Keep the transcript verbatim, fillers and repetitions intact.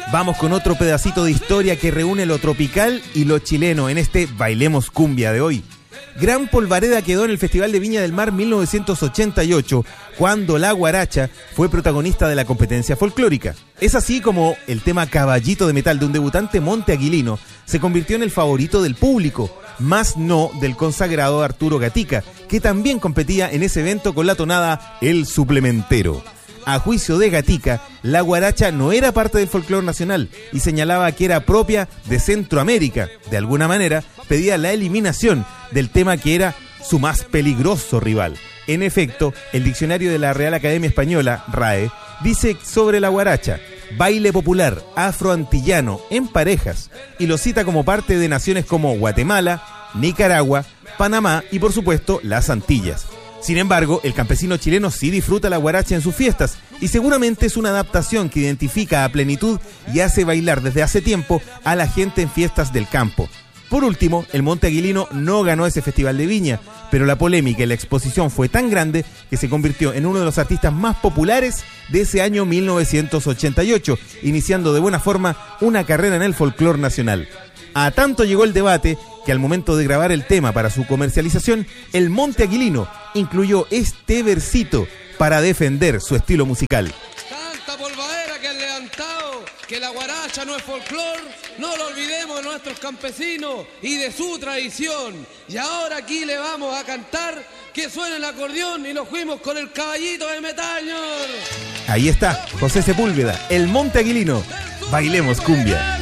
Vamos con otro pedacito de historia que reúne lo tropical y lo chileno en este Bailemos Cumbia de hoy. Gran polvareda quedó en el Festival de Viña del Mar mil novecientos ochenta y ocho, cuando la guaracha fue protagonista de la competencia folclórica. Es así como el tema Caballito de Metal de un debutante monteaguilino se convirtió en el favorito del público, más no del consagrado Arturo Gatica, que también competía en ese evento con la tonada El Suplementero. A juicio de Gatica, la guaracha no era parte del folclore nacional y señalaba que era propia de Centroamérica. De alguna manera, pedía la eliminación del tema que era su más peligroso rival. En efecto, el diccionario de la Real Academia Española, R A E, dice sobre la guaracha: baile popular afroantillano en parejas, y lo cita como parte de naciones como Guatemala, Nicaragua, Panamá y por supuesto las Antillas. Sin embargo, el campesino chileno sí disfruta la guaracha en sus fiestas y seguramente es una adaptación que identifica a plenitud y hace bailar desde hace tiempo a la gente en fiestas del campo. Por último, el monteaguilino no ganó ese festival de Viña, pero la polémica y la exposición fue tan grande que se convirtió en uno de los artistas más populares de ese año mil novecientos ochenta y ocho, iniciando de buena forma una carrera en el folclore nacional. A tanto llegó el debate que al momento de grabar el tema para su comercialización, el monteaguilino incluyó este versito para defender su estilo musical. Tanta polvadera que han levantado, que la guaracha no es folclor, no lo olvidemos de nuestros campesinos y de su tradición. Y ahora aquí le vamos a cantar que suene el acordeón y nos fuimos con el Caballito de Metal. Ahí está, José Sepúlveda, el monteaguilino. Bailemos cumbia.